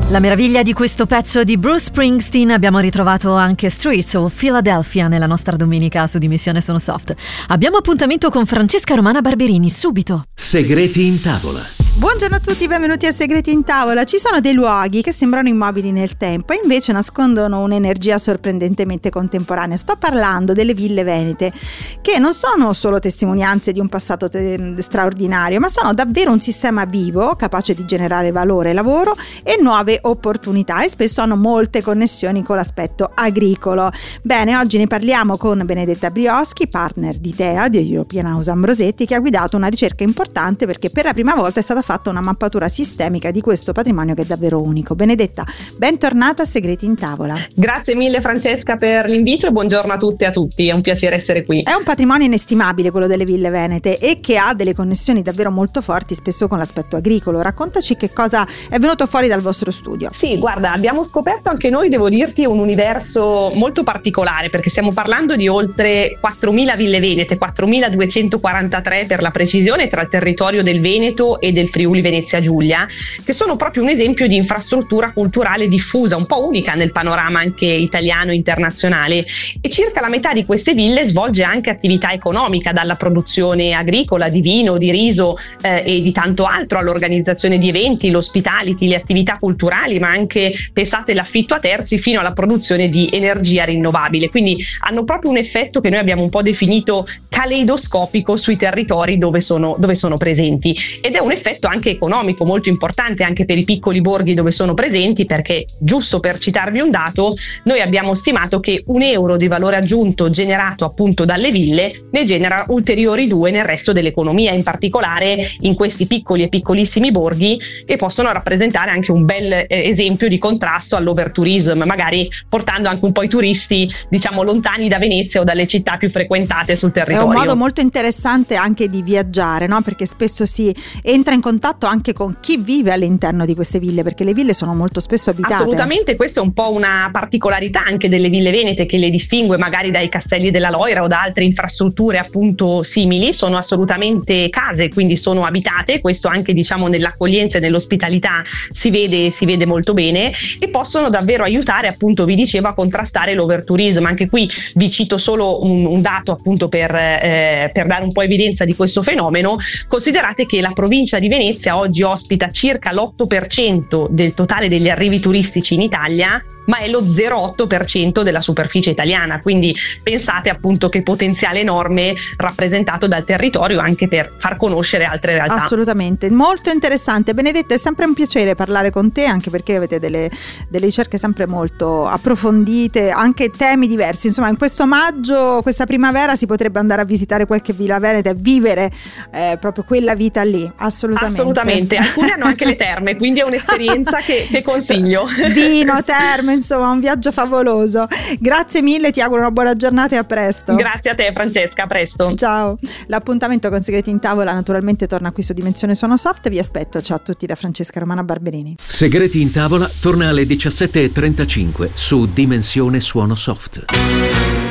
La meraviglia di questo pezzo di Bruce Springsteen, abbiamo ritrovato anche Streets of Philadelphia nella nostra domenica su Dimensione Sono Soft. Abbiamo appuntamento con Francesca Romana Barberini, subito. Segreti in tavola. Buongiorno a tutti, benvenuti a Segreti in tavola. Ci sono dei luoghi che sembrano immobili nel tempo e invece nascondono un'energia sorprendentemente contemporanea. Sto parlando delle ville venete, che non sono solo testimonianze di un passato straordinario, ma sono davvero un sistema vivo, capace di generare valore, lavoro e nuove opportunità, e spesso hanno molte connessioni con l'aspetto agricolo. Bene, oggi ne parliamo con Benedetta Brioschi, partner di TEA, di European House Ambrosetti, che ha guidato una ricerca importante perché per la prima volta è stata fatta una mappatura sistemica di questo patrimonio che è davvero unico. Benedetta, bentornata a Segreti in tavola. Grazie mille Francesca per l'invito e buongiorno a tutte e a tutti, è un piacere essere qui. È un patrimonio inestimabile quello delle ville venete e che ha delle connessioni davvero molto forti, spesso con l'aspetto agricolo. Raccontaci che cosa è venuto fuori dal vostro studio. Sì, guarda, abbiamo scoperto anche noi, devo dirti, un universo molto particolare, perché stiamo parlando di oltre 4.000 ville venete, 4.243 per la precisione, tra il territorio del Veneto e del Friuli Venezia Giulia, che sono proprio un esempio di infrastruttura culturale diffusa, un po' unica nel panorama anche italiano e internazionale, e circa la metà di queste ville svolge anche attività economica, dalla produzione agricola di vino, di riso e di tanto altro, all'organizzazione di eventi, l'hospitality, le attività culturali, ma anche, pensate, l'affitto a terzi, fino alla produzione di energia rinnovabile. Quindi hanno proprio un effetto che noi abbiamo un po' definito caleidoscopico sui territori dove sono presenti, ed è un effetto anche economico molto importante anche per i piccoli borghi dove sono presenti, perché, giusto per citarvi un dato, noi abbiamo stimato che €1 di valore aggiunto generato appunto dalle ville ne genera ulteriori 2 nel resto dell'economia, in particolare in questi piccoli e piccolissimi borghi, che possono rappresentare anche un bel esempio di contrasto all'overtourism, magari portando anche un po' i turisti, diciamo, lontani da Venezia o dalle città più frequentate sul territorio. È un modo molto interessante anche di viaggiare, no? Perché spesso si entra in contatto anche con chi vive all'interno di queste ville, perché le ville sono molto spesso abitate. Assolutamente, questa è un po' una particolarità anche delle ville venete che le distingue magari dai castelli della Loira o da altre infrastrutture appunto simili. Sono assolutamente case, quindi sono abitate, questo anche, diciamo, nell'accoglienza e nell'ospitalità si vede molto bene, e possono davvero aiutare, appunto, vi dicevo, a contrastare l'overtourism. Anche qui vi cito solo un dato appunto per dare un po' evidenza di questo fenomeno. Considerate che la provincia di Venezia oggi ospita circa l'8% del totale degli arrivi turistici in Italia, ma è lo 0,8% della superficie italiana, quindi pensate appunto che potenziale enorme rappresentato dal territorio anche per far conoscere altre realtà. Assolutamente, molto interessante. Benedetta, è sempre un piacere parlare con te, anche perché avete delle ricerche sempre molto approfondite, anche temi diversi. Insomma, in questo maggio, questa primavera, si potrebbe andare a visitare qualche villa veneta e vivere proprio quella vita lì. Assolutamente. Alcune hanno anche le terme, quindi è un'esperienza che consiglio. Vino, terme, insomma, un viaggio favoloso. Grazie mille, ti auguro una buona giornata e a presto. Grazie a te Francesca, a presto. Ciao. L'appuntamento con Segreti in tavola naturalmente torna qui su Dimensione Suono Soft. Vi aspetto. Ciao a tutti da Francesca Romana Barberini. Segreti in tavola torna alle 17:35 su Dimensione Suono Soft.